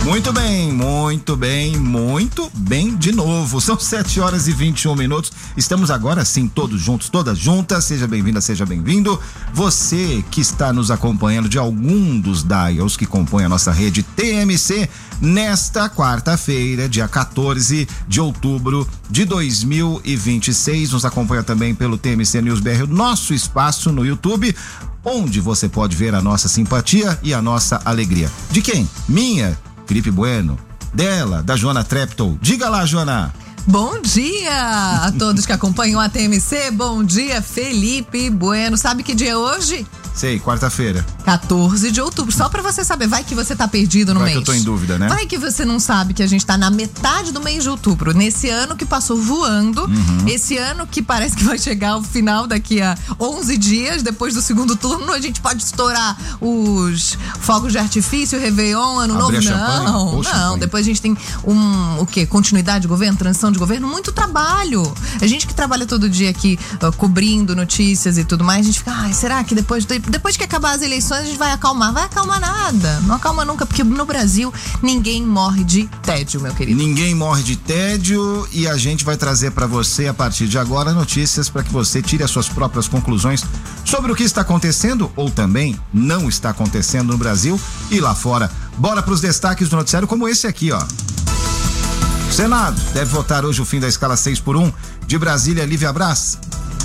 Muito bem, muito bem, muito bem de novo. São 7h21. Estamos agora sim, todos juntos, todas juntas. Seja bem-vinda, seja bem-vindo. Você que está nos acompanhando de algum dos dials que compõem a nossa rede TMC, nesta quarta-feira, dia 14 de outubro de 2026. Nos acompanha também pelo TMC News BR, o nosso espaço no YouTube, onde você pode ver a nossa simpatia e a nossa alegria. De quem? Minha, Felipe Bueno. Dela, da Joana Treptow. Diga lá, Joana. Bom dia a todos que acompanham a TMC. Bom dia, Felipe Bueno. Sabe que dia é hoje? Sei, quarta-feira. 14 de outubro, só pra você saber, vai que você tá perdido no mês. Vai que eu tô em dúvida, né? Vai que você não sabe que a gente tá na metade do mês de outubro, nesse ano que passou voando, esse ano que parece que vai chegar ao final daqui a 11 dias, depois do segundo turno, a gente pode estourar os fogos de artifício, Réveillon, Ano Novo. Não, depois a gente tem o quê? Continuidade de governo, transição de governo, muito trabalho. A gente que trabalha todo dia aqui, cobrindo notícias e tudo mais, a gente fica, será que depois que acabar as eleições a gente vai acalmar? Vai acalmar nada, não acalma nunca, porque no Brasil ninguém morre de tédio, meu querido. Ninguém morre de tédio, e a gente vai trazer para você a partir de agora notícias para que você tire as suas próprias conclusões sobre o que está acontecendo ou também não está acontecendo no Brasil e lá fora. Bora para os destaques do noticiário, como esse aqui, ó. O Senado deve votar hoje o fim da escala 6x1. De Brasília, Lívia Braz.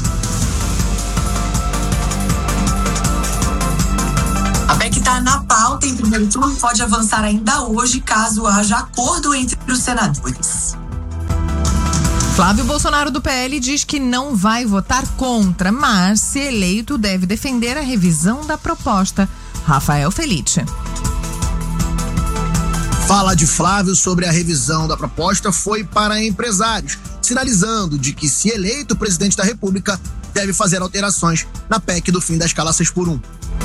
A PEC está na pauta em primeiro turno, pode avançar ainda hoje, caso haja acordo entre os senadores. Flávio Bolsonaro do PL diz que não vai votar contra, mas, se eleito, deve defender a revisão da proposta. Rafael Felice. Fala de Flávio sobre a revisão da proposta foi para empresários, sinalizando de que, se eleito presidente da República, deve fazer alterações na PEC do fim da escala 6x1.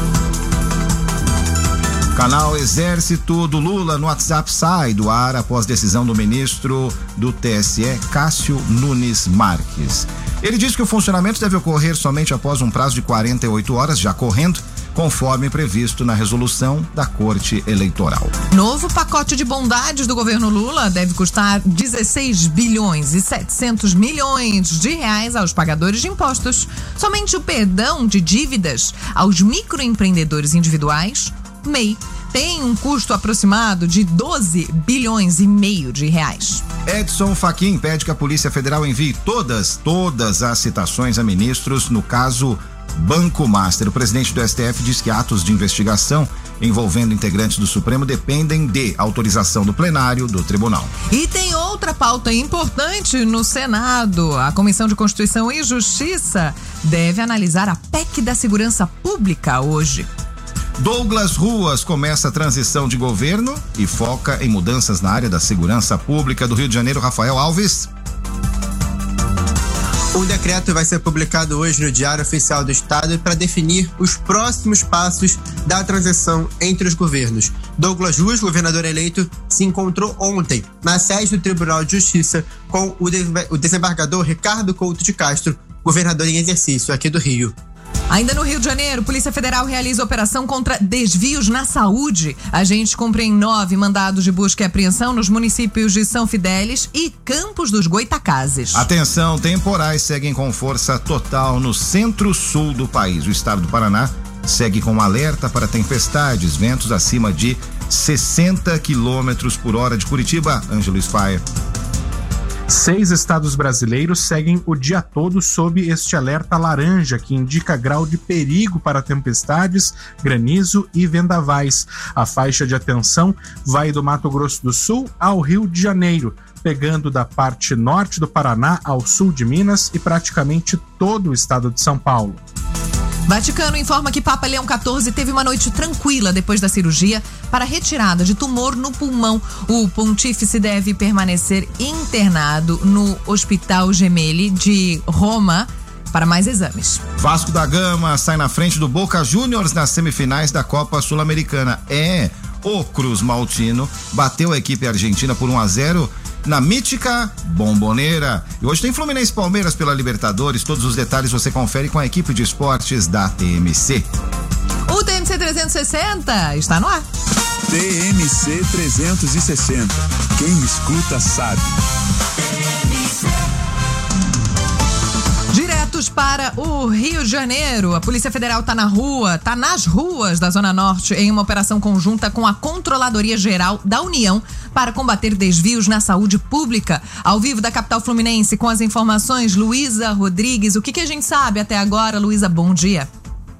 Canal Exército do Lula no WhatsApp sai do ar após decisão do ministro do TSE, Cássio Nunes Marques. Ele diz que o funcionamento deve ocorrer somente após um prazo de 48 horas, já correndo, conforme previsto na resolução da Corte Eleitoral. Novo pacote de bondades do governo Lula deve custar 16 bilhões e 700 milhões de reais aos pagadores de impostos. Somente o perdão de dívidas aos microempreendedores individuais, MEI, tem um custo aproximado de 12 bilhões e meio de reais. Edson Fachin pede que a Polícia Federal envie todas as citações a ministros no caso Banco Master. O presidente do STF diz que atos de investigação envolvendo integrantes do Supremo dependem de autorização do plenário do tribunal. E tem outra pauta importante no Senado. A Comissão de Constituição e Justiça deve analisar a PEC da Segurança Pública hoje. Douglas Ruas começa a transição de governo e foca em mudanças na área da segurança pública do Rio de Janeiro. Rafael Alves. O decreto vai ser publicado hoje no Diário Oficial do Estado para definir os próximos passos da transição entre os governos. Douglas Ruas, governador eleito, se encontrou ontem na sede do Tribunal de Justiça com o desembargador Ricardo Couto de Castro, governador em exercício aqui do Rio. Ainda no Rio de Janeiro, Polícia Federal realiza operação contra desvios na saúde. Agentes cumprem 9 mandados de busca e apreensão nos municípios de São Fidélis e Campos dos Goitacazes. Atenção, temporais seguem com força total no centro-sul do país. O estado do Paraná segue com alerta para tempestades, ventos acima de 60 km/h de Curitiba. Ângelo Spaia. 6 estados brasileiros seguem o dia todo sob este alerta laranja, que indica grau de perigo para tempestades, granizo e vendavais. A faixa de atenção vai do Mato Grosso do Sul ao Rio de Janeiro, pegando da parte norte do Paraná ao sul de Minas e praticamente todo o estado de São Paulo. Vaticano informa que Papa Leão XIV teve uma noite tranquila depois da cirurgia para retirada de tumor no pulmão. O pontífice deve permanecer internado no Hospital Gemelli de Roma para mais exames. Vasco da Gama sai na frente do Boca Juniors nas semifinais da Copa Sul-Americana. O Cruz Maltino bateu a equipe argentina por 1-0 na mítica Bombonera. E hoje tem Fluminense Palmeiras pela Libertadores. Todos os detalhes você confere com a equipe de esportes da TMC. O TMC 360 está no ar. TMC 360. Quem escuta sabe. Diretos para o Rio de Janeiro. A Polícia Federal tá nas ruas da Zona Norte em uma operação conjunta com a Controladoria Geral da União para combater desvios na saúde pública. Ao vivo da capital fluminense com as informações, Luísa Rodrigues. O que a gente sabe até agora, Luísa? Bom dia.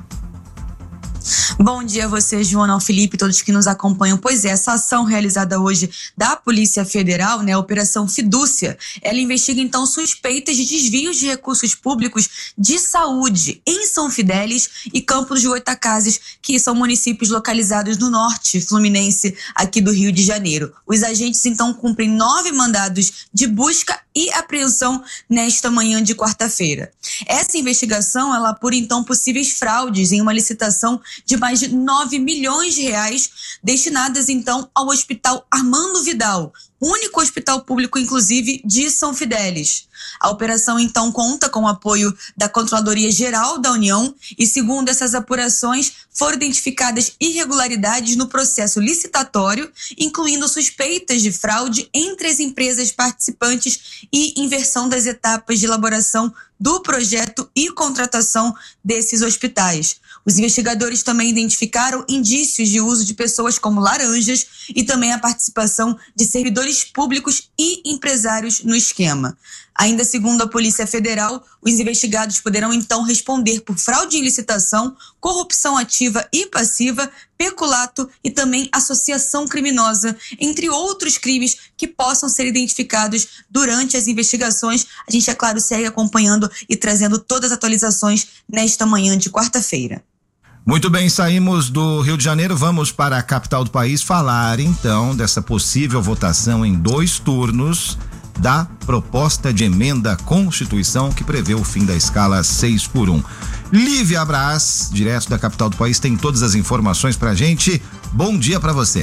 Bom dia a você, Joana, ao Felipe, todos que nos acompanham. Pois é, essa ação realizada hoje da Polícia Federal, a Operação Fidúcia, ela investiga então suspeitas de desvios de recursos públicos de saúde em São Fidélis e Campos de Goytacazes, que são municípios localizados no norte fluminense aqui do Rio de Janeiro. Os agentes então cumprem 9 mandados de busca e apreensão nesta manhã de quarta-feira. Essa investigação, ela apura então possíveis fraudes em uma licitação de mais de 9 milhões de reais destinadas então ao Hospital Armando Vidal, único hospital público, inclusive, de São Fidélis. A operação, então, conta com o apoio da Controladoria Geral da União e, segundo essas apurações, foram identificadas irregularidades no processo licitatório, incluindo suspeitas de fraude entre as empresas participantes e inversão das etapas de elaboração do projeto e contratação desses hospitais. Os investigadores também identificaram indícios de uso de pessoas como laranjas e também a participação de servidores públicos e empresários no esquema. Ainda segundo a Polícia Federal, os investigados poderão então responder por fraude em licitação, corrupção ativa e passiva, peculato e também associação criminosa, entre outros crimes que possam ser identificados durante as investigações. A gente, é claro, segue acompanhando e trazendo todas as atualizações nesta manhã de quarta-feira. Muito bem, saímos do Rio de Janeiro, vamos para a capital do país falar então dessa possível votação em 2 turnos da proposta de emenda à Constituição que prevê o fim da escala 6x1. Lívia Braz, direto da capital do país, tem todas as informações pra gente. Bom dia pra você.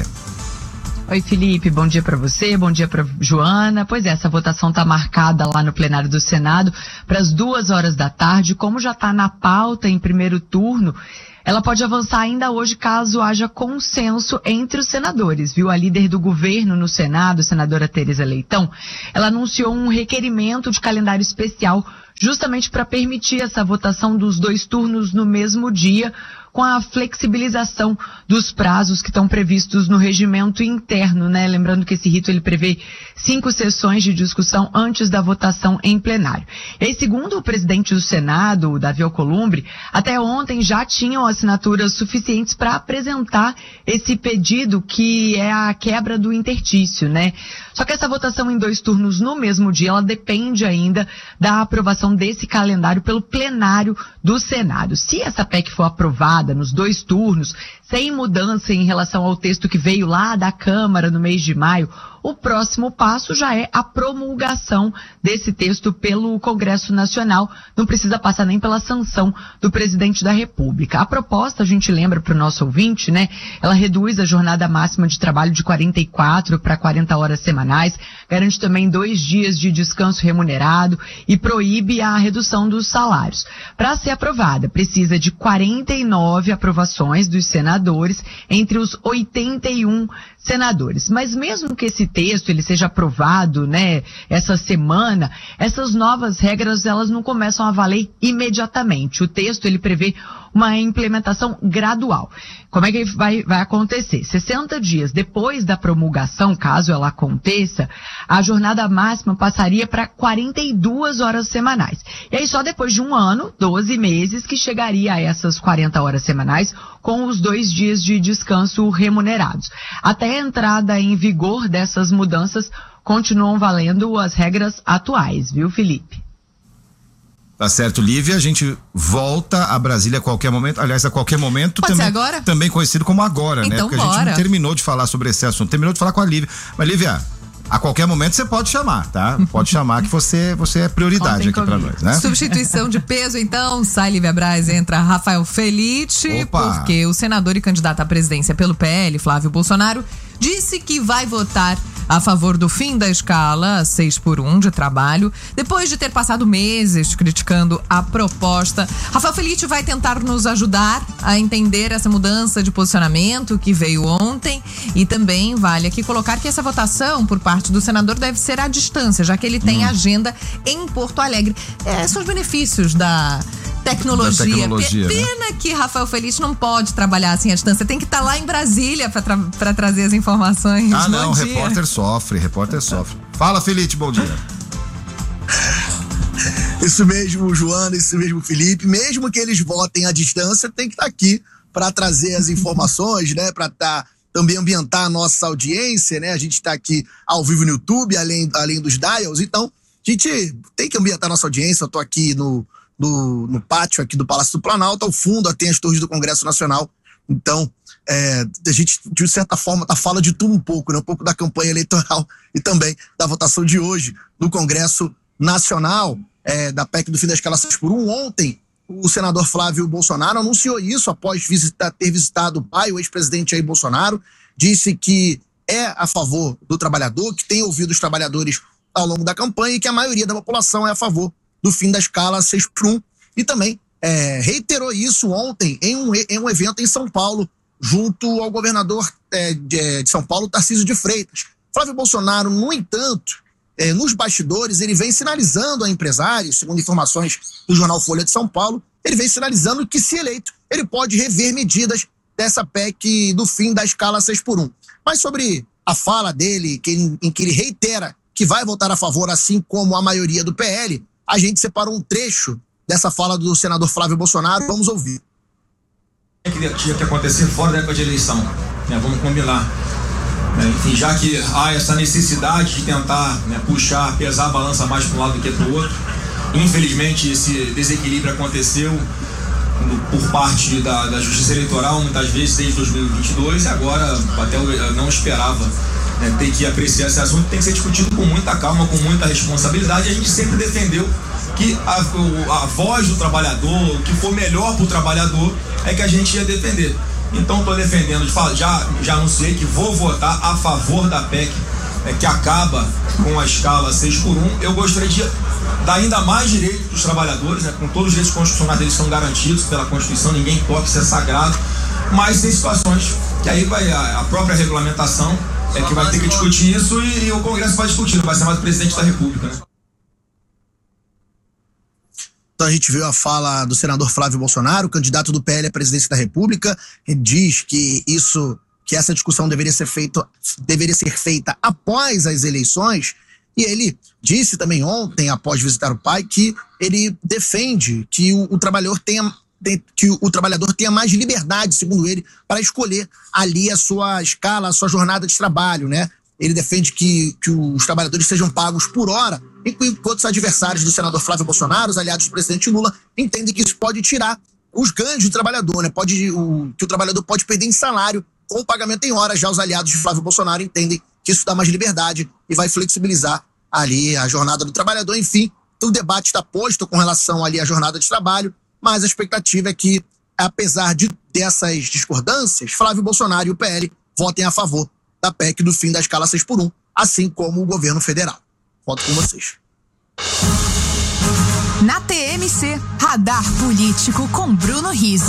Oi, Felipe, bom dia para você, bom dia para Joana. Pois é, essa votação está marcada lá no plenário do Senado para as 2h da tarde. Como já está na pauta em primeiro turno, ela pode avançar ainda hoje caso haja consenso entre os senadores, viu? A líder do governo no Senado, a senadora Tereza Leitão, ela anunciou um requerimento de calendário especial justamente para permitir essa votação dos 2 turnos no mesmo dia, com a flexibilização dos prazos que estão previstos no regimento interno, né? Lembrando que esse rito ele prevê 5 sessões de discussão antes da votação em plenário. E aí, segundo o presidente do Senado, o Davi Alcolumbre, até ontem já tinham assinaturas suficientes para apresentar esse pedido que é a quebra do interstício, né? Só que essa votação em 2 turnos no mesmo dia, ela depende ainda da aprovação desse calendário pelo plenário do Senado. Se essa PEC for aprovada nos 2 turnos, sem mudança em relação ao texto que veio lá da Câmara no mês de maio, o próximo passo já é a promulgação desse texto pelo Congresso Nacional. Não precisa passar nem pela sanção do presidente da República. A proposta, a gente lembra para o nosso ouvinte, né? Ela reduz a jornada máxima de trabalho de 44 para 40 horas semanais, garante também 2 dias de descanso remunerado e proíbe a redução dos salários. Para ser aprovada, precisa de 49 aprovações dos senadores, entre os 81 senadores. Mas mesmo que esse texto ele seja aprovado, né, essa semana, essas novas regras elas não começam a valer imediatamente. O texto ele prevê uma implementação gradual. Como é que vai acontecer? 60 dias depois da promulgação, caso ela aconteça, a jornada máxima passaria para 42 horas semanais. E aí só depois de 1 ano, 12 meses, que chegaria a essas 40 horas semanais com os 2 dias de descanso remunerados. Até a entrada em vigor dessas mudanças, continuam valendo as regras atuais, viu, Felipe? Tá certo, Lívia, a gente volta a Brasília a qualquer momento, aliás, a qualquer momento. Pode também, ser agora? Também conhecido como agora, então, né? Porque a gente não terminou de falar sobre esse assunto, terminou de falar com a Lívia. Mas, Lívia, a qualquer momento você pode chamar, tá? Pode chamar que você é prioridade aqui pra nós, né? Substituição de peso, então, sai Lívia Braz, entra Rafael Felite, porque o senador e candidato à presidência pelo PL, Flávio Bolsonaro, disse que vai votar a favor do fim da escala 6x1 de trabalho. Depois de ter passado meses criticando a proposta, Rafael Felitti vai tentar nos ajudar a entender essa mudança de posicionamento que veio ontem, e também vale aqui colocar que essa votação por parte do senador deve ser à distância, já que ele tem agenda em Porto Alegre. São os benefícios da tecnologia. Pena que Rafael Felitti não pode trabalhar assim à distância, tem que estar lá em Brasília para trazer as informações. Não, repórter sofre. Fala, Felitti, bom dia. Isso mesmo, Joana, isso mesmo, Felipe. Mesmo que eles votem à distância, tem que estar aqui para trazer as informações, né? Para também ambientar a nossa audiência, né? A gente está aqui ao vivo no YouTube, além dos dials. Então, a gente tem que ambientar a nossa audiência. Eu estou aqui no pátio aqui do Palácio do Planalto. Ao fundo tem as torres do Congresso Nacional. Então, a gente, de certa forma, fala de tudo um pouco, né? Um pouco da campanha eleitoral e também da votação de hoje no Congresso Nacional, da PEC do fim da escala 6x1. Ontem, o senador Flávio Bolsonaro anunciou isso após ter visitado o pai, o ex-presidente Jair Bolsonaro. Disse que é a favor do trabalhador, que tem ouvido os trabalhadores ao longo da campanha e que a maioria da população é a favor do fim da escala 6x1. E também reiterou isso ontem em um evento em São Paulo, junto ao governador de São Paulo, Tarcísio de Freitas. Flávio Bolsonaro, no entanto, nos bastidores, ele vem sinalizando a empresários, segundo informações do jornal Folha de São Paulo, ele vem sinalizando que, se eleito, ele pode rever medidas dessa PEC do fim da escala 6x1. Mas sobre a fala dele, em que ele reitera que vai votar a favor, assim como a maioria do PL, a gente separou um trecho dessa fala do senador Flávio Bolsonaro. Vamos ouvir. Tinha que acontecer fora da época de eleição, né? Vamos combinar. Enfim, já que há essa necessidade de tentar puxar, pesar a balança mais para um lado do que para o outro, infelizmente esse desequilíbrio aconteceu por parte da Justiça Eleitoral, muitas vezes desde 2022, e agora até eu não esperava ter que apreciar esse assunto. Tem que ser discutido com muita calma, com muita responsabilidade. A gente sempre defendeu que a voz do trabalhador, o que for melhor para o trabalhador, é que a gente ia defender. Então estou defendendo, já anunciei que vou votar a favor da PEC que acaba com a escala 6x1. Eu gostaria de dar ainda mais direitos para os trabalhadores, com todos os direitos constitucionais deles são garantidos pela Constituição, ninguém toca, isso é sagrado, mas tem situações que aí vai a própria regulamentação que vai ter que discutir isso, e o Congresso vai discutir, não vai ser mais o presidente da República, né? Então a gente viu a fala do senador Flávio Bolsonaro, candidato do PL à presidência da República, que diz que essa discussão deveria ser feita após as eleições, e ele disse também ontem, após visitar o pai, que ele defende que o trabalhador tenha mais liberdade, segundo ele, para escolher ali a sua escala, a sua jornada de trabalho, né? Ele defende que os trabalhadores sejam pagos por hora, enquanto os adversários do senador Flávio Bolsonaro, os aliados do presidente Lula, entendem que isso pode tirar os ganhos do trabalhador, né? Que o trabalhador pode perder em salário com o pagamento em hora. Já os aliados de Flávio Bolsonaro entendem que isso dá mais liberdade e vai flexibilizar ali a jornada do trabalhador. Enfim, o debate está posto com relação ali à jornada de trabalho, mas a expectativa é que, apesar dessas discordâncias, Flávio Bolsonaro e o PL votem a favor da PEC do fim da escala 6x1, assim como o governo federal. Volto com vocês. Na TMC, Radar Político com Bruno Rizzi.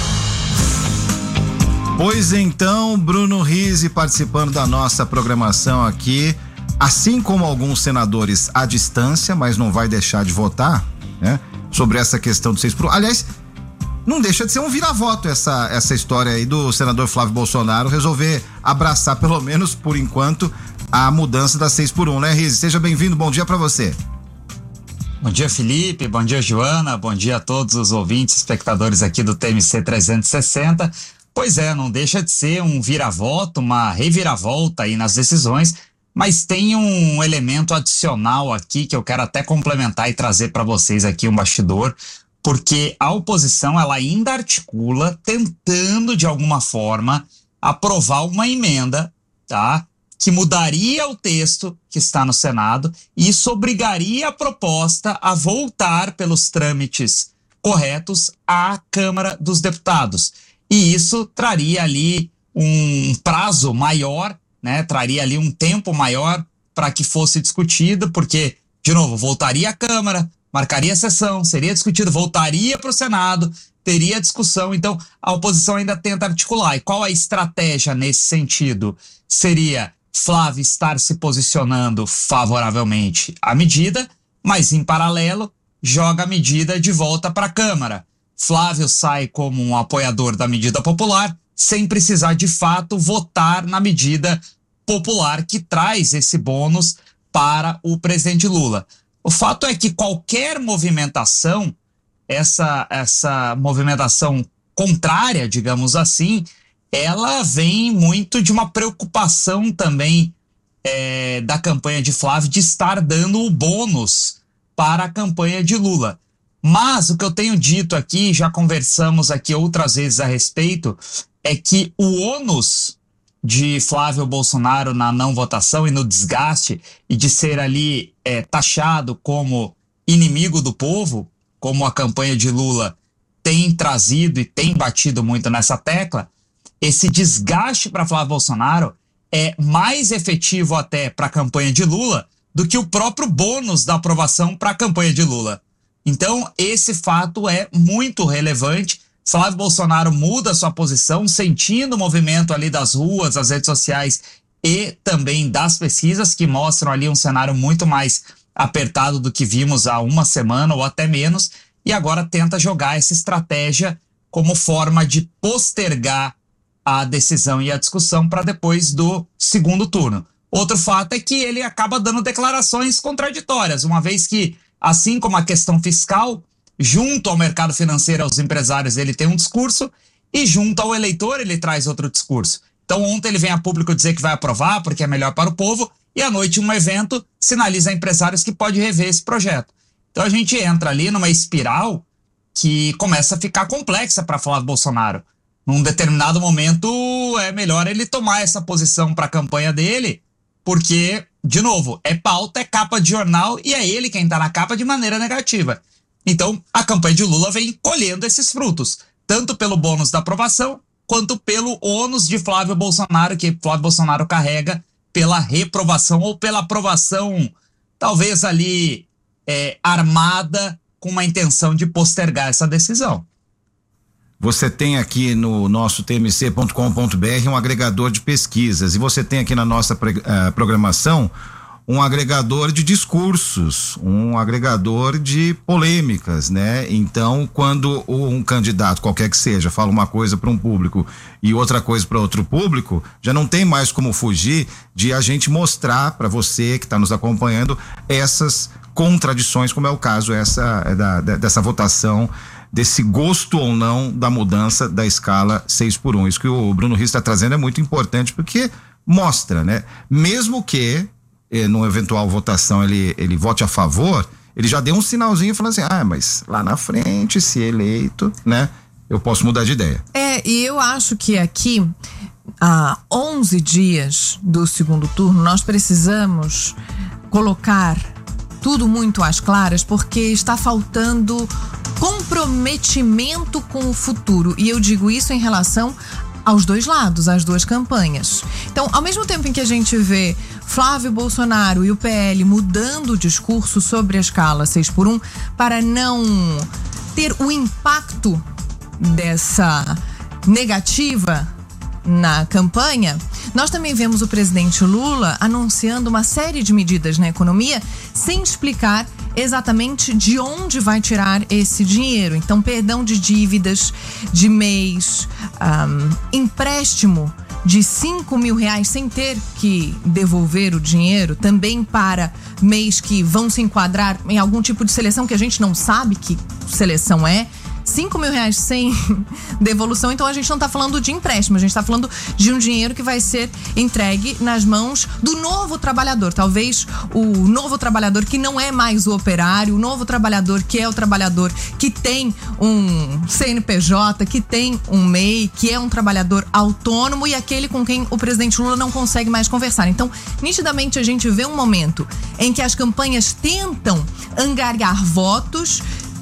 Pois então, Bruno Rizzi participando da nossa programação aqui, assim como alguns senadores à distância, mas não vai deixar de votar, né? Sobre essa questão do 6x1. Aliás, não deixa de ser um vira-voto essa história aí do senador Flávio Bolsonaro resolver abraçar, pelo menos por enquanto, a mudança da 6x1, né, Rizzi? Seja bem-vindo, bom dia pra você. Bom dia, Felipe, bom dia, Joana, bom dia a todos os ouvintes, espectadores aqui do TMC 360. Pois é, não deixa de ser um vira-voto, uma reviravolta aí nas decisões, mas tem um elemento adicional aqui que eu quero até complementar e trazer para vocês aqui um bastidor, porque a oposição ela ainda articula, tentando de alguma forma aprovar uma emenda, tá? Que mudaria o texto que está no Senado e isso obrigaria a proposta a voltar pelos trâmites corretos à Câmara dos Deputados. E isso traria ali um prazo maior, né? Traria ali um tempo maior para que fosse discutido, porque, de novo, voltaria à Câmara, marcaria a sessão, seria discutido, voltaria para o Senado, teria discussão. Então, a oposição ainda tenta articular. E qual a estratégia nesse sentido? Seria Flávio estar se posicionando favoravelmente à medida, mas, em paralelo, joga a medida de volta para a Câmara. Flávio sai como um apoiador da medida popular, sem precisar, de fato, votar na medida popular que traz esse bônus para o presidente Lula. O fato é que qualquer movimentação, essa movimentação contrária, digamos assim, ela vem muito de uma preocupação também da campanha de Flávio de estar dando o bônus para a campanha de Lula. Mas o que eu tenho dito aqui, já conversamos aqui outras vezes a respeito, é que o ônus de Flávio Bolsonaro na não votação e no desgaste e de ser ali taxado como inimigo do povo, como a campanha de Lula tem trazido e tem batido muito nessa tecla, esse desgaste para Flávio Bolsonaro é mais efetivo até para a campanha de Lula do que o próprio bônus da aprovação para a campanha de Lula. Então, esse fato é muito relevante. Flávio Bolsonaro muda sua posição, sentindo o movimento ali das ruas, das redes sociais e também das pesquisas, que mostram ali um cenário muito mais apertado do que vimos há uma semana ou até menos, e agora tenta jogar essa estratégia como forma de postergar a decisão e a discussão para depois do segundo turno. Outro fato é que ele acaba dando declarações contraditórias, uma vez que, assim como a questão fiscal, junto ao mercado financeiro, aos empresários, ele tem um discurso, e junto ao eleitor ele traz outro discurso. Então ontem ele vem a público dizer que vai aprovar porque é melhor para o povo, e à noite um evento sinaliza a empresários que pode rever esse projeto. Então a gente entra ali numa espiral que começa a ficar complexa para Flávio Bolsonaro. Num determinado momento é melhor ele tomar essa posição para a campanha dele, porque, de novo, é pauta, é capa de jornal e é ele quem está na capa de maneira negativa. Então, a campanha de Lula vem colhendo esses frutos, tanto pelo bônus da aprovação, quanto pelo ônus de Flávio Bolsonaro, que Flávio Bolsonaro carrega pela reprovação ou pela aprovação, talvez ali armada, com uma intenção de postergar essa decisão. Você tem aqui no nosso tmc.com.br um agregador de pesquisas, e você tem aqui na nossa programação um agregador de discursos, um agregador de polêmicas, né? Então, quando um candidato, qualquer que seja, fala uma coisa para um público e outra coisa para outro público, já não tem mais como fugir de a gente mostrar para você que está nos acompanhando essas contradições, como é o caso dessa votação, desse gosto ou não da mudança da escala 6x1. Isso que o Bruno Rios está trazendo é muito importante, porque mostra, né? Mesmo que numa eventual votação ele vote a favor, ele já deu um sinalzinho falando assim, mas lá na frente, se eleito, né, eu posso mudar de ideia. E eu acho que aqui, há 11 dias do segundo turno, nós precisamos colocar tudo muito às claras, porque está faltando comprometimento com o futuro, e eu digo isso em relação aos dois lados, às duas campanhas. Então, ao mesmo tempo em que a gente vê Flávio Bolsonaro e o PL mudando o discurso sobre a escala 6x1 para não ter o impacto dessa negativa na campanha, nós também vemos o presidente Lula anunciando uma série de medidas na economia sem explicar exatamente de onde vai tirar esse dinheiro. Então, perdão de dívidas de mês, empréstimo de R$5.000 sem ter que devolver o dinheiro, também para mês que vão se enquadrar em algum tipo de seleção que a gente não sabe que seleção é. R$5.000 sem devolução, então a gente não está falando de empréstimo, a gente está falando de um dinheiro que vai ser entregue nas mãos do novo trabalhador, talvez o novo trabalhador que não é mais o operário, o novo trabalhador que é o trabalhador que tem um CNPJ, que tem um MEI, que é um trabalhador autônomo e aquele com quem o presidente Lula não consegue mais conversar. Então, nitidamente a gente vê um momento em que as campanhas tentam angariar votos,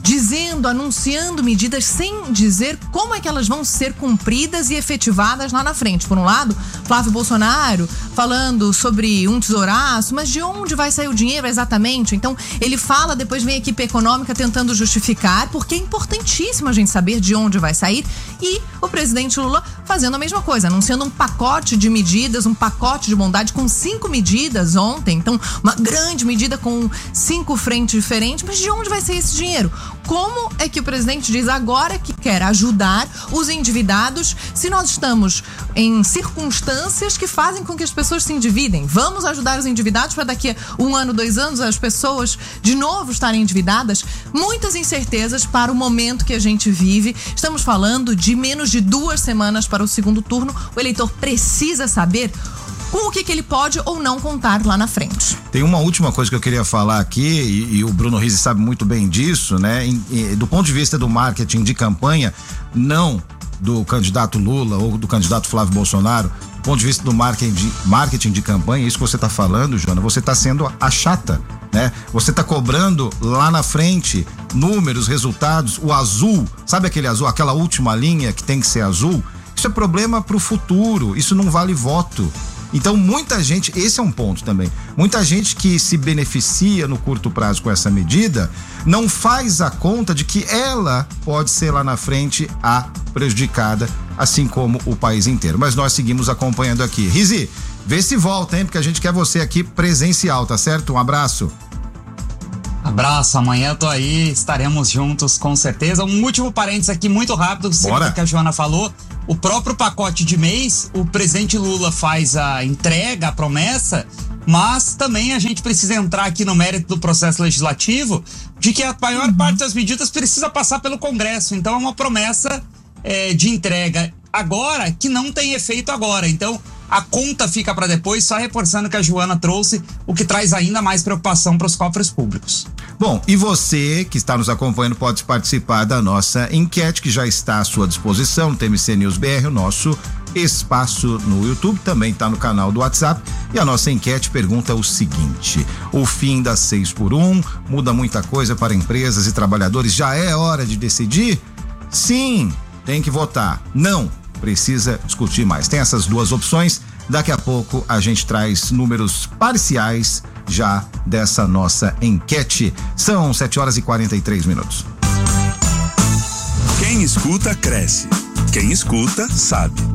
anunciando medidas sem dizer como é que elas vão ser cumpridas e efetivadas lá na frente. Por um lado, Flávio Bolsonaro falando sobre um tesouraço, mas de onde vai sair o dinheiro exatamente? Então, ele fala, depois vem a equipe econômica tentando justificar, porque é importantíssimo a gente saber de onde vai sair, e o presidente Lula fazendo a mesma coisa, anunciando um pacote de medidas, um pacote de bondade com 5 medidas ontem, então uma grande medida com 5 frentes diferentes, mas de onde vai sair esse dinheiro? Como é que o presidente diz agora que quer ajudar os endividados se nós estamos em circunstâncias que fazem com que as pessoas se endividem? Vamos ajudar os endividados para daqui a 1 ano, 2 anos as pessoas de novo estarem endividadas? Muitas incertezas para o momento que a gente vive. Estamos falando de menos de 2 semanas para o segundo turno. O eleitor precisa saber com o que ele pode ou não contar lá na frente. Tem uma última coisa que eu queria falar aqui, e o Bruno Rizzi sabe muito bem disso, né? Do ponto de vista do marketing de campanha, não do candidato Lula ou do candidato Flávio Bolsonaro, do ponto de vista do marketing de campanha, isso que você está falando, Joana, você está sendo a chata, né? Você está cobrando lá na frente números, resultados, o azul, sabe aquele azul, aquela última linha que tem que ser azul? Isso é problema para o futuro, isso não vale voto. Então, muita gente, esse é um ponto também, muita gente que se beneficia no curto prazo com essa medida, não faz a conta de que ela pode ser lá na frente a prejudicada, assim como o país inteiro. Mas nós seguimos acompanhando aqui. Rizzi, vê se volta, hein, porque a gente quer você aqui presencial, tá certo? Um abraço. Abraço, amanhã tô aí, estaremos juntos com certeza. Um último parênteses aqui muito rápido, que a Joana falou. O próprio pacote de mês, o presidente Lula faz a entrega, a promessa, mas também a gente precisa entrar aqui no mérito do processo legislativo de que a maior parte das medidas precisa passar pelo Congresso. Então é uma promessa de entrega agora que não tem efeito agora. Então a conta fica para depois, só reforçando que a Joana trouxe, o que traz ainda mais preocupação para os cofres públicos. Bom, e você que está nos acompanhando pode participar da nossa enquete que já está à sua disposição no TMC News BR, o nosso espaço no YouTube, também está no canal do WhatsApp, e a nossa enquete pergunta o seguinte: o fim das 6x1 muda muita coisa para empresas e trabalhadores? Já é hora de decidir? Sim, tem que votar. Não, precisa discutir mais. Tem essas duas opções. Daqui a pouco a gente traz números parciais já dessa nossa enquete. São 7h43. Quem escuta, cresce. Quem escuta, sabe.